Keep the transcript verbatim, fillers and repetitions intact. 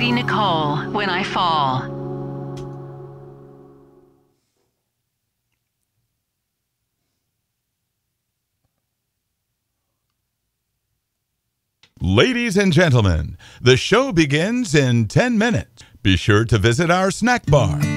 Katie Nicole, When I Fall. Ladies and gentlemen, the show begins in ten minutes. Be sure to visit our snack bar